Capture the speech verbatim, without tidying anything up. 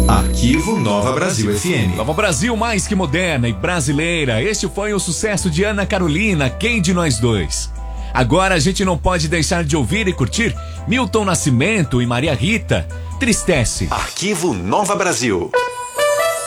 Arquivo Nova Brasil F M. Nova Brasil mais que moderna e brasileira. Este foi o sucesso de Ana Carolina, Quem de Nós Dois. Agora a gente não pode deixar de ouvir e curtir Milton Nascimento e Maria Rita, Tristece. Arquivo Nova Brasil.